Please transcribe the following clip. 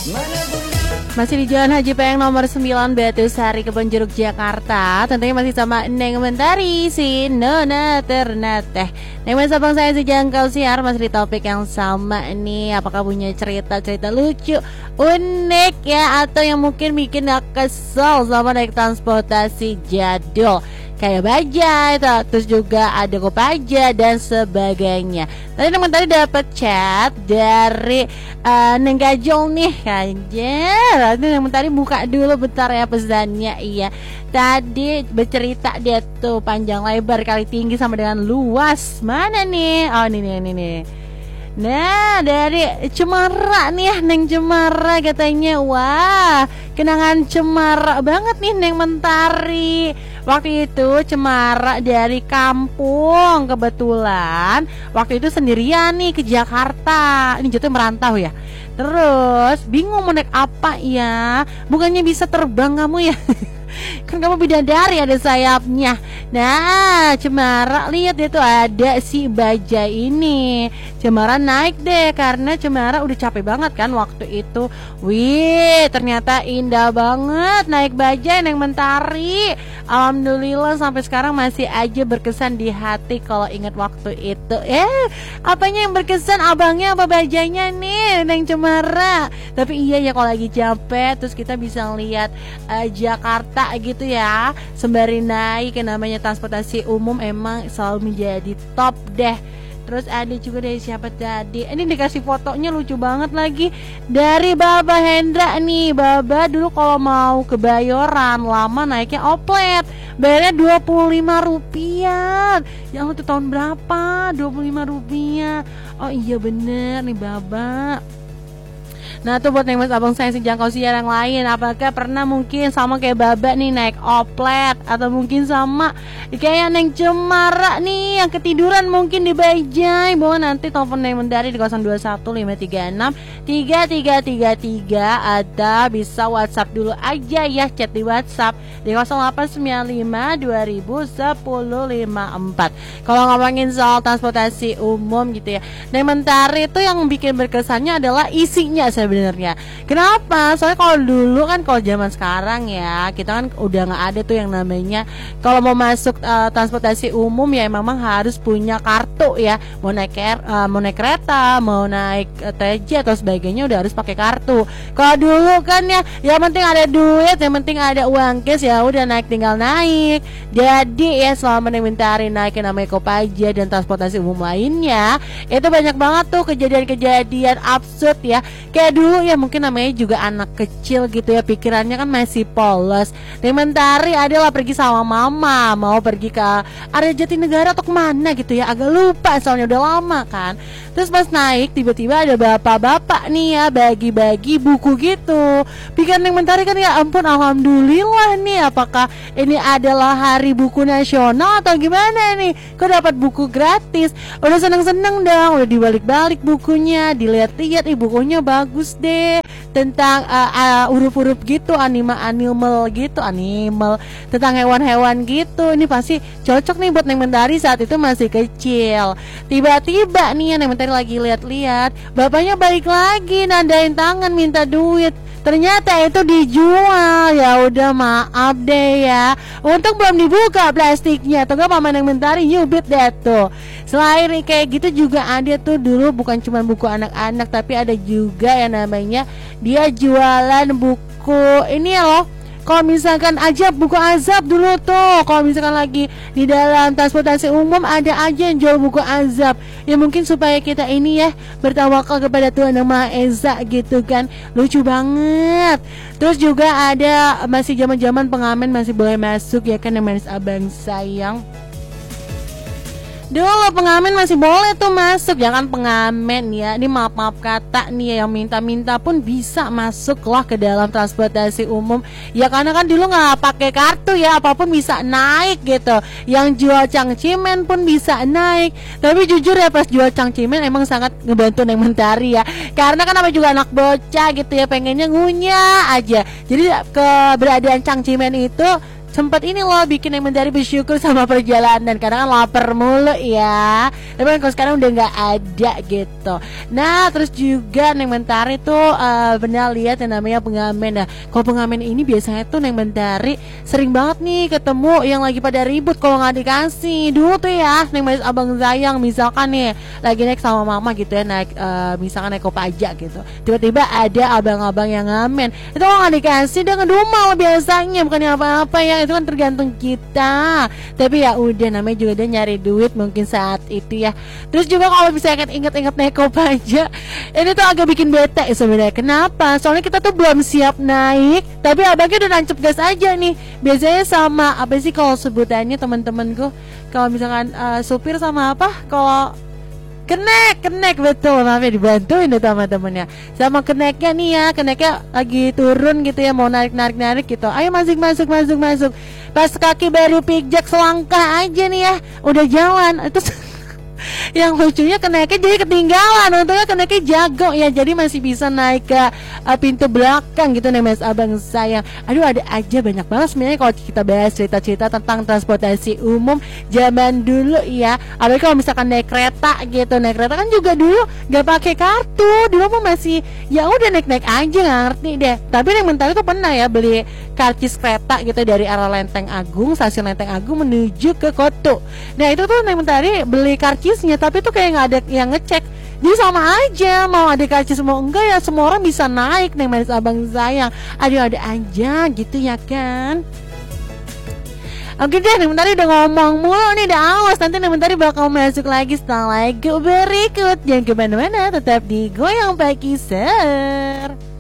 Masih di Jalan Haji Payeng nomor 9 Batu Sari Kebonjeruk Jakarta. Tentunya masih sama Neng Mentari si Nona Ternateh. Neng Mas abang saya si Jangkau Siar masih di topik yang sama nih. Apakah punya cerita-cerita lucu, unik ya, atau yang mungkin bikin kesel sama naik transportasi jadul kayak bajai, terus juga ada kopaja dan sebagainya. Tadi dapat chat dari Neng Gajol nih, Kanjer. Neng tadi buka dulu bentar ya pesannya. Iya, tadi bercerita dia tuh panjang lebar kali tinggi sama dengan luas. Mana nih? Oh ini. Nah, dari Cemara nih, Neng Cemara katanya, wah, kenangan Cemara banget nih Neng Mentari. Waktu itu Cemara dari kampung, kebetulan waktu itu sendirian nih ke Jakarta. Ini jatuh merantau ya. Terus bingung mau naik apa ya? Bukannya bisa terbang kamu ya? Kan kamu bidadari ada sayapnya. Nah, Cemara lihat itu ada si bajai ini. Cemara naik deh karena Cemara udah capek banget kan waktu itu. Wih, ternyata indah banget naik bajai Neng Mentari. Alhamdulillah sampai sekarang masih aja berkesan di hati kalau ingat waktu itu. Apanya yang berkesan, abangnya apa bajainya nih Neng Cemara? Tapi iya ya, kalau lagi capek terus kita bisa ngeliat Jakarta gitu ya, sembari naik yang namanya transportasi umum emang selalu menjadi top deh. Terus ada juga dari siapa tadi? Ini dikasih fotonya lucu banget lagi dari Baba Hendra nih. Baba dulu kalau mau ke Bayoran lama naiknya oplet, bayarnya Rp25. Ya Allah, itu tahun berapa? Rp25. Oh iya bener nih Baba. Nah tuh buat Neng Mas abang saya si Jangkau Siar yang lain, apakah pernah mungkin sama kayak Baba nih naik oplet, atau mungkin sama kayak Neng Cemara nih yang ketiduran mungkin di bajai? Bawa nanti telepon Neng Mentari di 0215363333 atau bisa WhatsApp dulu aja ya, chat di WhatsApp di 0895201054. Kalau ngomongin soal transportasi umum gitu ya, Neng Mentari itu yang bikin berkesannya adalah isinya sebenarnya. Kenapa? Soalnya kalau dulu kan, kalau zaman sekarang ya, kita kan udah nggak ada tuh yang namanya kalau mau masuk transportasi umum ya memang harus punya kartu ya. Mau naik kereta, mau naik TJ atau sebagainya udah harus pakai kartu. Kalau dulu kan ya, yang penting ada duit, yang penting ada uang cash, ya udah naik tinggal naik. Jadi ya selama Neng Mentari naik yang namanya Kopaja dan transportasi umum lainnya, itu banyak banget tuh kejadian-kejadian absurd ya. Kayak dulu ya mungkin namanya juga anak kecil gitu ya, pikirannya kan masih polos. Neng Mentari adalah pergi sama mama, mau pergi ke area Jatinegara atau kemana gitu ya, agak lupa soalnya udah lama kan. Terus pas naik tiba-tiba ada bapak-bapak nih ya bagi-bagi buku gitu. Pikiran Neng Mentari kan, ya ampun alhamdulillah nih, apakah ini adalah hari buku nasional atau gimana nih, kok dapat buku gratis. Udah seneng-seneng dong, udah dibalik-balik bukunya, dilihat-lihat, bukunya bagus deh, tentang huruf-huruf gitu, animal gitu, tentang hewan-hewan gitu. Ini pasti cocok nih buat Neng Mentari saat itu masih kecil. Tiba-tiba nih ya Neng Mentari lagi lihat-lihat, bapaknya balik lagi nandain tangan minta duit. Ternyata itu dijual. Ya udah maaf deh ya, untung belum dibuka plastiknya, atau enggak mama Neng Mentari nyubit deh tuh. Selain kayak gitu juga ada tuh dulu, bukan cuma buku anak-anak, tapi ada juga yang namanya dia jualan buku ini ya loh. Kalau misalkan aja buku azab dulu tuh, kalau misalkan lagi di dalam transportasi umum ada aja yang jual buku azab. Ya mungkin supaya kita ini ya bertawakal kepada Tuhan Yang Maha Esa gitu kan. Lucu banget. Terus juga ada masih zaman-zaman pengamen masih boleh masuk ya kan, yang manis abang sayang. Dulu pengamen masih boleh tuh masuk, jangan pengamen ya, ini maaf kata nih ya, yang minta-minta pun bisa masuk lah ke dalam transportasi umum. Ya karena kan dulu nggak pakai kartu ya, apapun bisa naik gitu. Yang jual cangcimen pun bisa naik. Tapi jujur ya, pas jual cangcimen emang sangat ngebantu Neng Mentari ya, karena kan namanya juga anak bocah gitu ya, pengennya ngunyah aja. Jadi keberadaan cangcimen itu sempat ini loh bikin Neng Mentari bersyukur sama perjalanan, karena kan lapar mulu ya. Tapi kan kalau sekarang udah nggak ada gitu. Nah terus juga Neng Mentari tuh benar lihat yang namanya pengamen. Nah kalau pengamen ini biasanya tuh Neng Mentari sering banget nih ketemu yang lagi pada ribut kalau nggak dikasih. Dulu tuh ya Neng Manis Abang Sayang misalkan nih lagi naik sama mama gitu ya, naik misalkan naik Kopaja gitu, tiba-tiba ada abang-abang yang ngamen, itu kalau nggak dikasih dia ngedumel biasanya, bukannya apa-apa ya, itu kan tergantung kita. Tapi ya udah, namanya juga dia nyari duit mungkin saat itu ya. Terus juga kalau bisa inget-inget naik Kopaja, ini tuh agak bikin bete sebenarnya. Kenapa? Soalnya kita tuh belum siap naik, tapi abangnya udah nancep gas aja nih. Biasanya sama apa sih kalau sebutannya teman-temanku, kalau misalkan supir sama apa, kalau kenek betul, maafnya dibantuin deh sama temennya. Sama keneknya nih ya, keneknya lagi turun gitu ya, mau narik gitu. Ayo masuk. Pas kaki baru pijak selangkah aja nih ya, udah jalan. Itu yang lucunya keneknya jadi ketinggalan. Untungnya keneknya jago ya, jadi masih bisa naik ke pintu belakang gitu nih Mas Abang Sayang. Aduh ada aja banyak banget sebenarnya kalau kita bahas cerita-cerita tentang transportasi umum zaman dulu ya. Apalagi kalau misalkan naik kereta gitu, naik kereta kan juga dulu gak pakai kartu, dulu mah masih ya udah naik aja, nggak ngerti deh. Tapi yang mentari tuh pernah ya beli karcis kereta gitu dari arah Lenteng Agung, stasiun Lenteng Agung menuju ke Koto. Nah itu tuh yang mentari beli karcisnya, tapi tuh kayak nggak ada yang ngecek. Jadi sama aja, mau ada karcis mau enggak ya semua orang bisa naik Neng Manis Abang Sayang. Aduh ada aja gitu ya kan. Oke deh, Neng Mentari udah ngomong mulu nih, udah awas. Nanti Neng Mentari bakal masuk lagi setelah lagu berikut. Jangan kemana-mana, tetap di Goyang Pagi Ser.